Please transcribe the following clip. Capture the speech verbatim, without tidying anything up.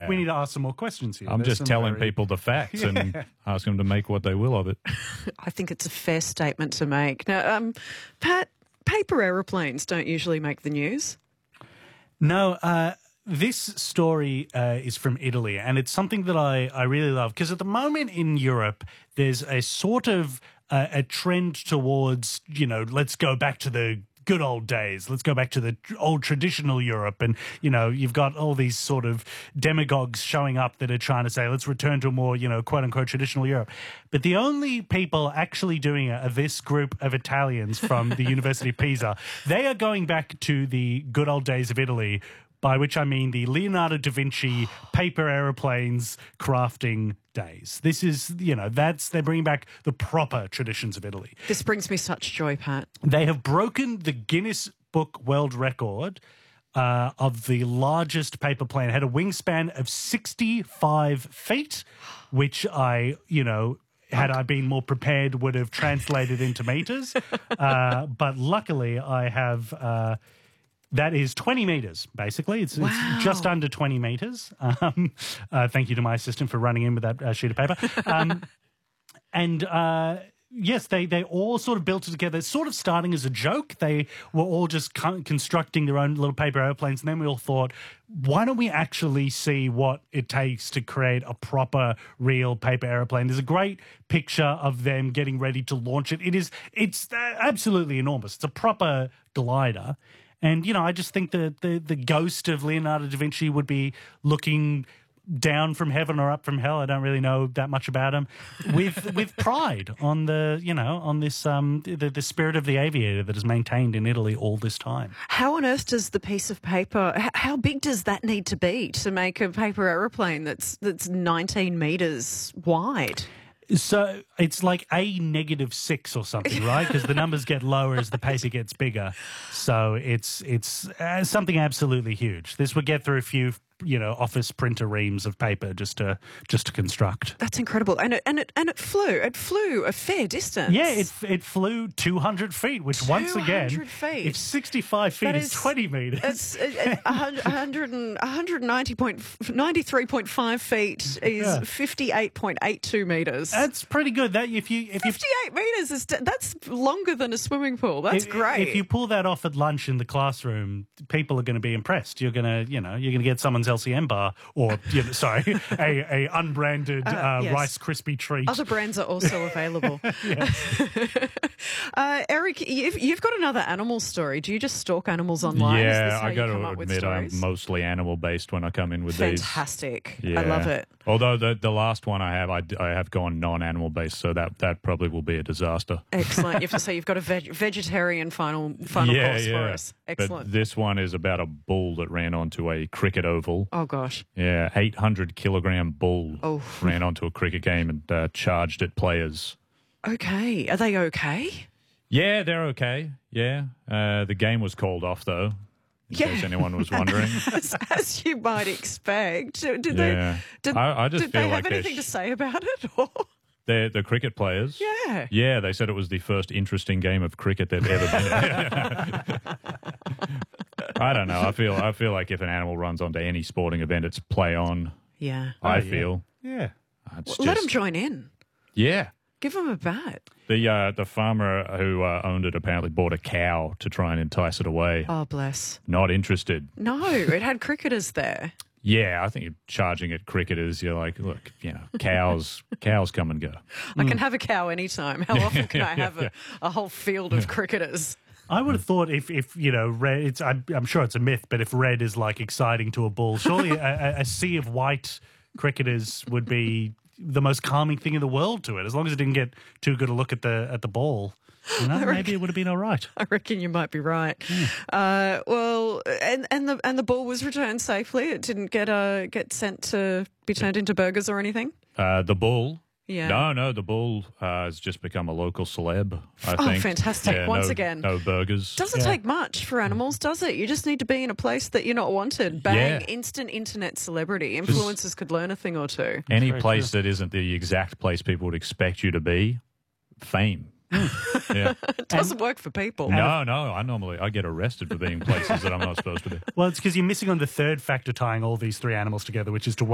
we need to ask some more questions here. I'm There's just some telling very- people the facts Yeah. and ask them to make what they will of it. I think it's a fair statement to make. Now, um, Pat, paper aeroplanes don't usually make the news. No, uh, this story uh, is from Italy, and it's something that I, I really love because at the moment in Europe, there's a sort of uh, a trend towards, you know, let's go back to the good old days. Let's go back to the old traditional Europe. And, you know, you've got all these sort of demagogues showing up that are trying to say, let's return to a more, you know, quote unquote traditional Europe. But the only people actually doing it are this group of Italians from the University of Pisa. They are going back to the good old days of Italy, by which I mean the Leonardo da Vinci paper aeroplanes crafting days. This is, you know, that's, they're bringing back the proper traditions of Italy. This brings me such joy, Pat. They have broken the Guinness Book World Record uh, of the largest paper plane. It had a wingspan of sixty-five feet, which I, you know, had I been more prepared, would have translated into meters. Uh, but luckily, I have... Uh, That is twenty metres, basically. It's, Wow. it's just under twenty metres. Um, uh, thank you to my assistant for running in with that uh, sheet of paper. Um, and uh, yes, they, they all sort of built it together, sort of starting as a joke. They were all just con- constructing their own little paper airplanes. And then we all thought, why don't we actually see what it takes to create a proper, real paper airplane? There's a great picture of them getting ready to launch it. It is, it's uh, absolutely enormous. It's a proper glider. And, you know, I just think that the, the ghost of Leonardo da Vinci would be looking down from heaven or up from hell. I don't really know that much about him. With with pride on the, you know, on this, um, the, the spirit of the aviator that is maintained in Italy all this time. How on earth does the piece of paper, h- how big does that need to be to make a paper aeroplane that's that's nineteen metres wide? So it's like a negative six or something, right? Because the numbers get lower as the paper gets bigger. So it's it's uh, something absolutely huge. This would get through a few, you know, office printer reams of paper just to just to construct. That's incredible. And it, and it, and it flew. It flew a fair distance. Yeah, it it flew two hundred feet, which once again, two hundred feet. if sixty-five feet That is, is- twenty meters. It's uh, uh, one hundred and, one hundred ninety point, ninety-three point five feet is Yeah. fifty-eight point eight two metres. That's pretty good. That if you if you fifty-eight metres is that's longer than a swimming pool. That's if, great. If you pull that off at lunch in the classroom, people are going to be impressed. You're going to, you know, you're going to get someone's L C M bar or, you know, sorry, a, a unbranded uh, Uh, yes. Rice Krispie treat. Other brands are also available. uh, Eric, you've, you've got another animal story. Do you just stalk animals online? Is this Yeah, how I you got come to up with admit I'm stories? mostly animal-based when I come in with these. Fantastic. Yeah. I love it. Although the the last one I have, I, d- I have gone non-animal based, so that, that probably will be a disaster. Excellent. You've, so you've got a veg- vegetarian final final yeah, course yeah. for us. Excellent. But this one is about a bull that ran onto a cricket oval. Oh, gosh. Yeah, eight hundred kilogram bull Oh. ran onto a cricket game and uh, charged at players. Okay. Are they okay? Yeah, they're okay. Yeah. Uh, the game was called off, though, in Yeah. case anyone was wondering. as, as you might expect. Did Yeah. they, did, I- I just did feel they like have they're anything to sh- say about it? Or? They're the cricket players. Yeah. Yeah, they said it was the first interesting game of cricket they've ever been in. I don't know. I feel I feel like if an animal runs onto any sporting event, it's play on. Yeah. I yeah. feel. Yeah. It's Well, let just- them join in. Yeah. Give them a bat. The uh, the farmer who uh, owned it apparently bought a cow to try and entice it away. Oh, bless. Not interested. No, it had cricketers there. Yeah, I think you're charging at cricketers. You're like, look, you know, cows, cows come and go. I can have a cow anytime. How often can I have a, a whole field of cricketers? I would have thought if, if you know, red, it's, I'm, I'm sure it's a myth, but if red is like exciting to a bull, surely a, a, a sea of white cricketers would be the most calming thing in the world to it. As long as it didn't get too good a look at the at the ball, you know, maybe it would have been all right. I reckon you might be right. Uh, well, and and the and the ball was returned safely. It didn't get uh, get sent to be turned into burgers or anything. Uh, the bull. Yeah. No, no, the bull uh, has just become a local celeb, I Oh, think. fantastic. Yeah, Once no- again. No burgers. Doesn't Yeah. take much for animals, does it? You just need to be in a place that you're not wanted. Bang, Yeah. instant internet celebrity. Influencers could learn a thing or two. Any Very place that isn't the exact place people would expect you to be, fame. yeah. It doesn't work for people. No, no, I normally I get arrested for being places that I'm not supposed to be. Well, it's because you're missing on the third factor tying all these three animals together, which is to